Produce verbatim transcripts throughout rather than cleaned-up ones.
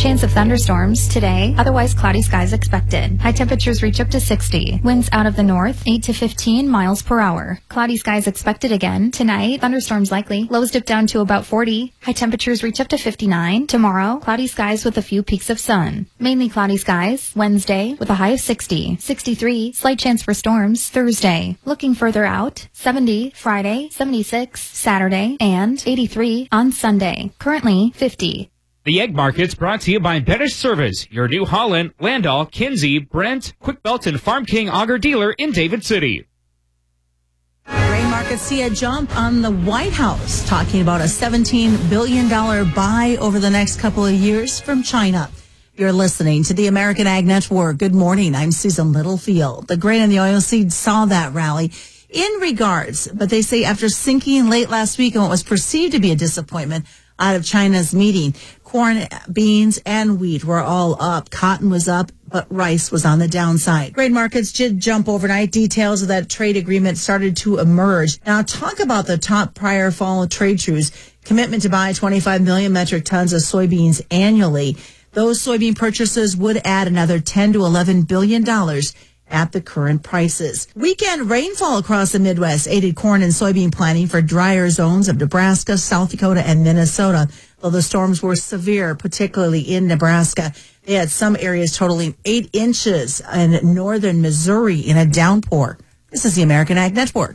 Chance of thunderstorms today, otherwise cloudy skies expected. High temperatures reach up to sixty. Winds out of the north, eight to fifteen miles per hour. Cloudy skies expected again. Tonight, thunderstorms likely. Lows dip down to about forty. High temperatures reach up to fifty-nine. Tomorrow, cloudy skies with a few peaks of sun. Mainly cloudy skies. Wednesday, with a high of sixty. sixty-three, slight chance for storms. Thursday. Looking further out, seventy Friday, seventy-six Saturday, and eighty-three on Sunday. Currently, fifty. The Egg Market's brought to you by Benesch Service, your New Holland, Landau, Kinsey, Brent, Quick Belt, and Farm King Auger dealer in David City. Grain markets see a jump on the White House, talking about a seventeen billion dollars buy over the next couple of years from China. You're listening to the American Ag Network. Good morning. I'm Susan Littlefield. The grain and the oilseed saw that rally in regards, but they say after sinking late last week in what was perceived to be a disappointment out of China's meeting, corn, beans, and wheat were all up. Cotton was up, but rice was on the downside. Grain markets did jump overnight. Details of that trade agreement started to emerge. Now, talk about the top prior fall trade truce. Commitment to buy twenty-five million metric tons of soybeans annually. Those soybean purchases would add another ten to eleven billion dollars at the current prices. Weekend rainfall across the Midwest aided corn and soybean planting for drier zones of Nebraska, South Dakota, and Minnesota. Though the storms were severe, particularly in Nebraska, they had some areas totaling eight inches in northern Missouri in a downpour. This is the American Ag Network.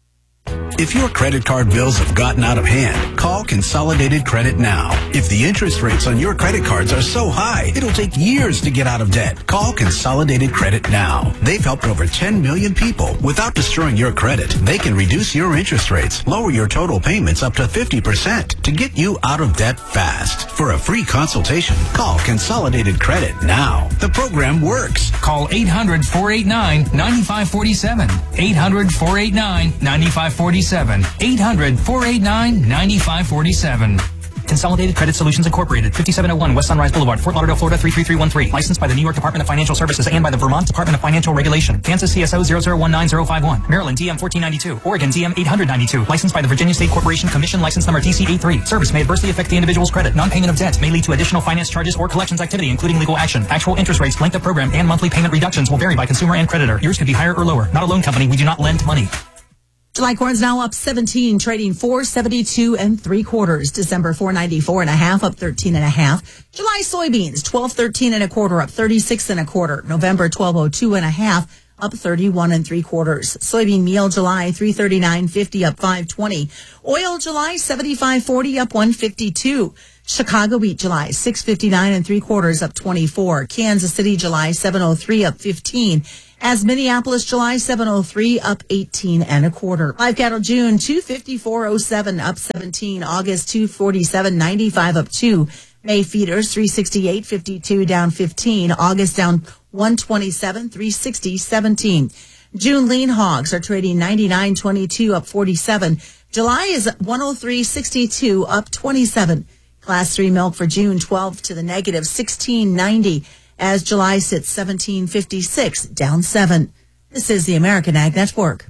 If your credit card bills have gotten out of hand, call Consolidated Credit now. If the interest rates on your credit cards are so high, it'll take years to get out of debt. Call Consolidated Credit now. They've helped over ten million people without destroying your credit. They can reduce your interest rates, lower your total payments up to fifty percent to get you out of debt fast. For a free consultation, call Consolidated Credit now. The program works. Call eight hundred, four eight nine, nine five four seven. eight hundred, four eight nine, nine five four seven. eight hundred, four eight nine, nine five four seven. Consolidated Credit Solutions Incorporated, fifty-seven oh one West Sunrise Boulevard, Fort Lauderdale, Florida three three three one three. Licensed by the New York Department of Financial Services and by the Vermont Department of Financial Regulation. Kansas C S O zero zero one nine zero five one. Maryland D M fourteen ninety-two. Oregon D M eight hundred ninety-two. Licensed by the Virginia State Corporation Commission. License number T C eighty-three. Service may adversely affect the individual's credit. Non-payment of debt may lead to additional finance charges or collections activity, including legal action. Actual interest rates, length of program, and monthly payment reductions will vary by consumer and creditor. Yours could be higher or lower. Not a loan company. We do not lend money. July corn's now up seventeen, trading four seventy-two and three quarters. December four ninety-four and a half, up thirteen and a half. July soybeans twelve thirteen and a quarter, up thirty-six and a quarter. November twelve oh two and a half, up thirty-one and three quarters. Soybean meal July three thirty-nine fifty, up five twenty. Oil July seventy-five forty, up one fifty-two. Chicago wheat July six fifty-nine and three quarters, up twenty-four. Kansas City July seven oh three, up fifteen. As Minneapolis July seven oh three, up eighteen and a quarter. Live cattle June two fifty-four oh seven, up seventeen. August two forty-seven ninety-five, up two. May feeders three sixty-eight fifty-two, down fifteen. August down one twenty-seven three sixty seventeen. June lean hogs are trading ninety-nine twenty-two, up forty-seven. July is one oh three sixty-two, up twenty-seven. Class three milk for June twelve to the negative sixteen ninety. As July sits seventeen fifty-six, down seven. This is the American Ag Network.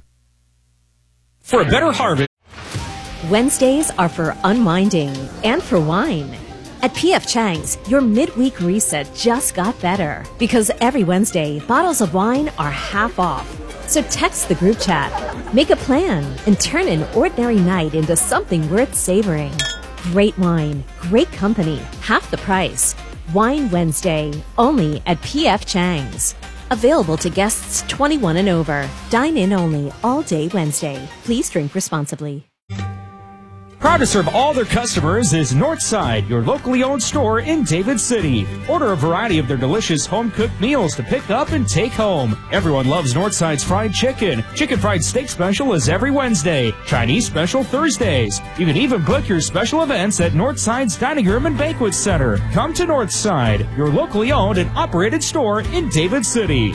For a better harvest. Wednesdays are for unwinding and for wine. At P F Chang's, your midweek reset just got better because every Wednesday, bottles of wine are half off. So text the group chat, make a plan, and turn an ordinary night into something worth savoring. Great wine, great company, half the price. Wine Wednesday, only at P F Chang's. Available to guests twenty-one and over. Dine in only all day Wednesday. Please drink responsibly. Proud to serve all their customers is Northside, your locally owned store in David City. Order a variety of their delicious home-cooked meals to pick up and take home. Everyone loves Northside's fried chicken. Chicken fried steak special is every Wednesday. Chinese special Thursdays. You can even book your special events at Northside's Dining Room and Banquet Center. Come to Northside, your locally owned and operated store in David City.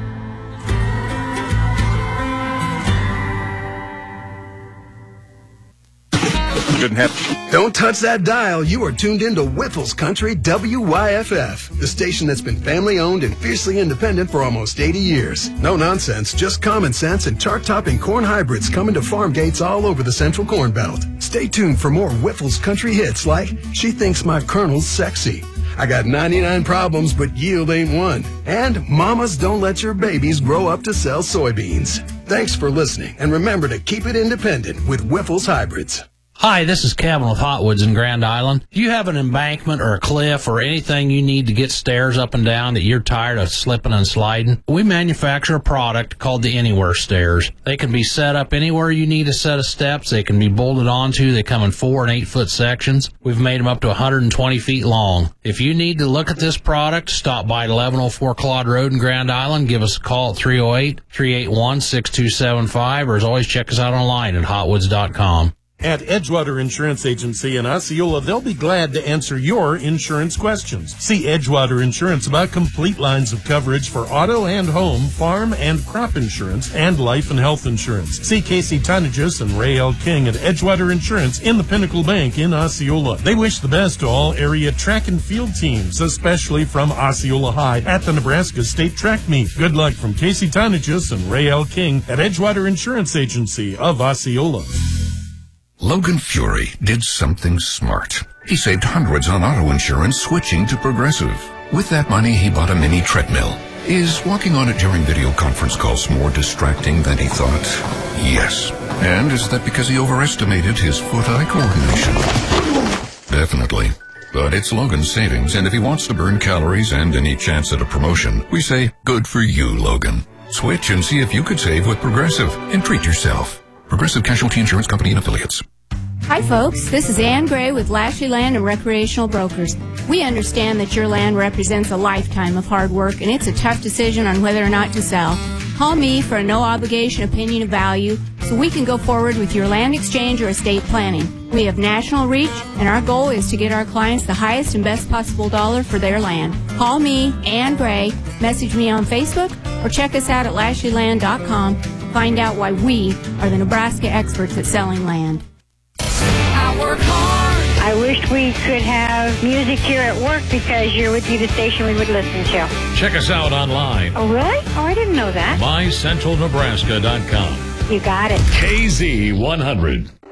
Couldn't have. Don't touch that dial. You are tuned into Whipple's Country W Y F F, the station that's been family-owned and fiercely independent for almost eighty years. No nonsense, just common sense and chart-topping corn hybrids coming to farm gates all over the Central Corn Belt. Stay tuned for more Whipple's Country hits like She Thinks My Colonel's Sexy, I got ninety-nine problems, but yield ain't one. And mamas, don't let your babies grow up to sell soybeans. Thanks for listening, and remember to keep it independent with Whiffles Hybrids. Hi, this is Kevin with Hotwoods in Grand Island. Do you have an embankment or a cliff or anything you need to get stairs up and down that you're tired of slipping and sliding? We manufacture a product called the Anywhere Stairs. They can be set up anywhere you need a set of steps. They can be bolted onto. They come in four and eight foot sections. We've made them up to one hundred twenty feet long. If you need to look at this product, stop by eleven oh four Claude Road in Grand Island. Give us a call at three oh eight, three eight one, six two seven five, or as always, check us out online at hotwoods dot com. At Edgewater Insurance Agency in Osceola, they'll be glad to answer your insurance questions. See Edgewater Insurance about complete lines of coverage for auto and home, farm and crop insurance, and life and health insurance. See Casey Tonagis and Ray L. King at Edgewater Insurance in the Pinnacle Bank in Osceola. They wish the best to all area track and field teams, especially from Osceola High at the Nebraska State Track Meet. Good luck from Casey Tonagis and Ray L. King at Edgewater Insurance Agency of Osceola. Logan Fury did something smart. He saved hundreds on auto insurance switching to Progressive. With that money, he bought a mini treadmill. Is walking on it during video conference calls more distracting than he thought? Yes. And is that because he overestimated his foot-eye coordination? Definitely. But it's Logan's savings, and if he wants to burn calories and any chance at a promotion, we say, good for you, Logan. Switch and see if you could save with Progressive and treat yourself. Progressive Casualty Insurance Company and Affiliates. Hi, folks. This is Ann Gray with Lashley Land and Recreational Brokers. We understand that your land represents a lifetime of hard work, and it's a tough decision on whether or not to sell. Call me for a no-obligation opinion of value so we can go forward with your land exchange or estate planning. We have national reach, and our goal is to get our clients the highest and best possible dollar for their land. Call me, Ann Gray, message me on Facebook, or check us out at lashley land dot com. Find out why we are the Nebraska experts at selling land. I work hard. I wish we could have music here at work because you would be the station we would listen to. Check us out online. Oh, really? Oh, I didn't know that. my central nebraska dot com. You got it. K Z one hundred.